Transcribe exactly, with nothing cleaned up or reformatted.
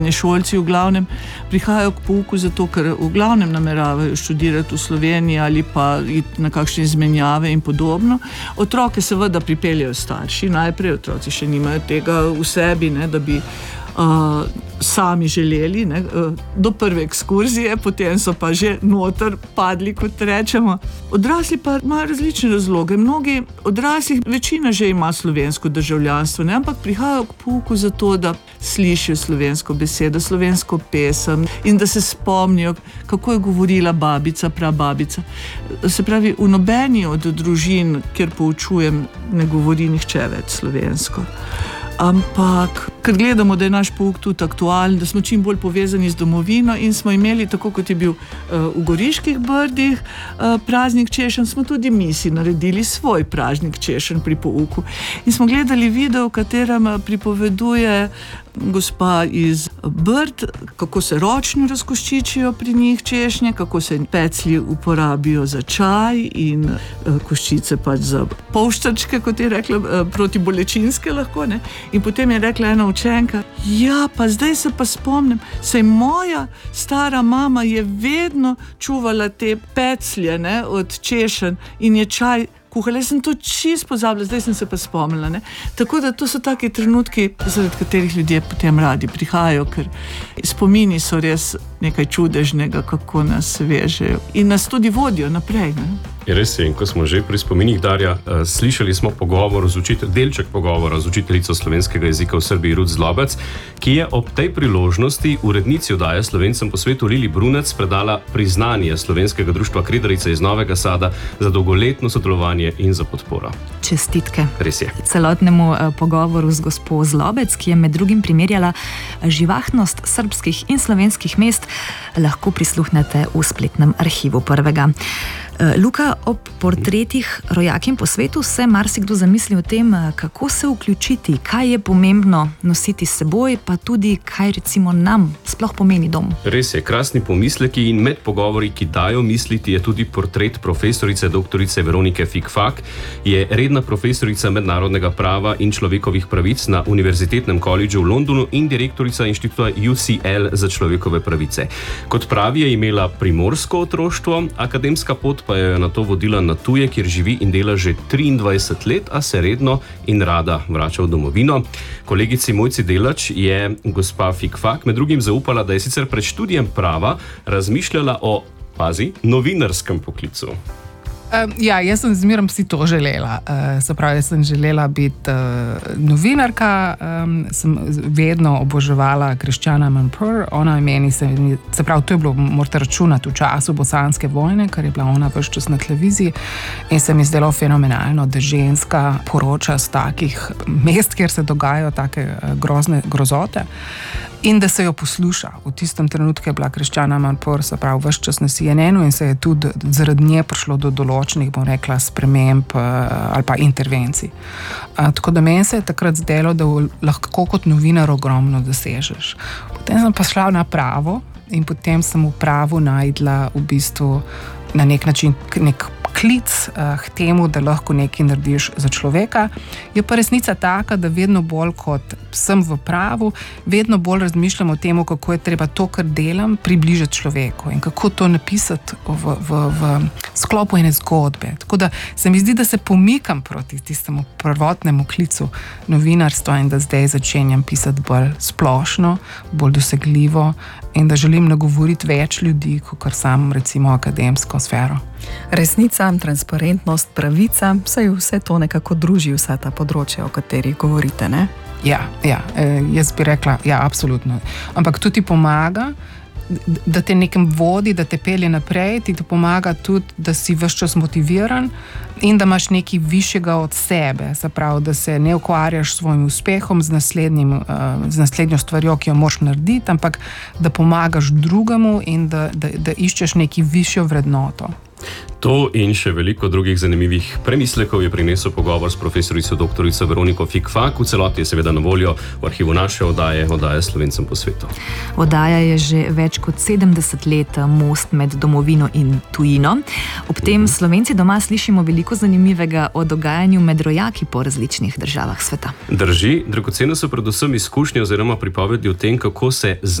Šolci v glavnem prihajajo k pouku zato, ker v glavnem nameravajo študirati v Sloveniji ali pa iti na kakšne izmenjave in podobno. Otroke seveda pripeljajo starši, najprej otroci še nimajo tega v sebi, ne, da bi uh, sami želeli, ne, uh, do prve ekskurzije, potem so pa že noter padli, kot rečemo. Odrasli pa imajo različne razloge. Mnogi odraslih, večina že ima slovensko državljanstvo, ne, ampak prihajajo k pouku zato, da slišijo slovensko besedo, slovensko pesem in da se spomnijo, kako je govorila babica, prababica. Se pravi, v nobeni od družin, kjer poučujem, ne govori nihče več slovensko. Ampak, ker gledamo, da je naš pouk tudi aktualen, da smo čim bolj povezani z domovino in smo imeli, tako kot je bil uh, v Goriških brdih uh, praznik češenj, smo tudi mi si naredili svoj praznik češenj pri pouku. In smo gledali video, v katerem pripoveduje gospa iz Brd, kako se ročno razkoščičijo pri njih češnje, kako se peclji uporabijo za čaj in uh, koščice pač za polščačke, kot je rekla, uh, protibolečinske lahko, ne. In potem je rekla ena učenka, ja, pa zdaj se pa spomnim, saj moja stara mama je vedno čuvala te peclje, ne, od češenj in je čaj kuhala. Jaz sem to čisto pozabila, zdaj sem se pa spomnila, ne. Tako da to so taki trenutki, zaradi katerih ljudje potem radi prihajajo, ker spomini so res nekaj čudežnega, kako nas vežejo in nas tudi vodijo naprej, ne. Je res je, in ko smo že pri spominih, Darja, uh, slišali smo pogovor z učitelj, delček pogovora z učiteljico slovenskega jezika v Srbiji Ruth Zlobec, ki je ob tej priložnosti urednici oddaje Slovencem po svetu Lili Brunec predala priznanje Slovenskega društva Kredarice iz Novega Sada za dolgoletno sodelovanje in za podporo. Čestitke. Res je. Celotnemu uh, pogovoru z gospo Zlobec, ki je med drugim primerjala živahnost srbskih in slovenskih mest, lahko prisluhnete v spletnem arhivu Prvega. Luka, ob portretih rojakinj po svetu se marsikdo zamisli o tem, kako se vključiti, kaj je pomembno nositi s seboj, pa tudi kaj recimo nam sploh pomeni dom. Res je, krasni pomisleki in med pogovori, ki dajo misliti, je tudi portret profesorice doktorice Veronike Fikfak, je redna profesorica mednarodnega prava in človekovih pravic na Univerzitetnem koledžu v Londonu in direktorica inštituta U C L za človekove pravice. Kot pravi, je imela primorsko otroštvo, akademska pot pa je na to vodila na tuje, kjer živi in dela že triindvajset let, a se redno in rada vrača v domovino. Kolegici Mojci Delač je gospa Fikfak med drugim zaupala, da je sicer pred študijem prava razmišljala o, pazi, novinarskem poklicu. Uh, ja, jaz sem zmerom si to želela. Uh, se pravi, jaz sem želela biti uh, novinarka, um, sem vedno oboževala Kristjana Manpur, ona je meni, se, se pravi, to je bilo, morate računati, v času bosanske vojne, ker je bila ona ves čas na televiziji in se mi zdelo fenomenalno, da ženska poroča z takih mest, kjer se dogajajo take uh, grozne grozote. In da se jo posluša. V tistem trenutku je bila Kristjana Manpur, se pravi, ves čas na C N N-u in se je tudi zaradi nje prišlo do določenih, bom rekla, sprememb ali pa intervencij. A, tako da meni se je takrat zdelo, da lahko kot novinar ogromno dosežeš. Potem sem pa šla na pravo in potem sem v pravu najdla v bistvu na nek način nek klic uh, k temu, da lahko nekaj narediš za človeka. Je pa resnica taka, da vedno bolj kot sem v pravu, vedno bolj razmišljam o tem, kako je treba to, kar delam, približati človeku in kako to napisati v, v, v sklopu ene zgodbe. Tako da se mi zdi, da se pomikam proti tistemu prvotnemu klicu novinarstva in da zdaj začenjam pisati bolj splošno, bolj dosegljivo in da želim nagovoriti več ljudi, kot sam recimo akademsko sfero. Resnica, transparentnost, pravica, saj vse to nekako druži vsa ta področja, o katerih govorite, ne? Ja, ja, jaz bi rekla, ja, absolutno. Ampak to ti pomaga, da te nekem vodi, da te pelje naprej, ti to pomaga tudi, da si ves čas motiviran in da imaš nekaj višjega od sebe, se pravi, da se ne ukvarjaš s svojim uspehom, z, naslednjim, z naslednjo stvarjo, ki jo moraš narediti, ampak da pomagaš drugemu in da, da, da iščeš nekaj višjo vrednoto. To in še veliko drugih zanimivih premislekov je prinesel pogovor s profesorico doktorico Veroniko Fikfak. V celoti je seveda na voljo v arhivu naše oddaje, oddaje Slovencem po svetu. Oddaja je že več kot sedemdeset let most med domovino in tujino. Ob tem Slovenci doma slišimo veliko zanimivega o dogajanju med rojaki po različnih državah sveta. Drži, dragocene so predvsem izkušnje oziroma pripovedi o tem, kako se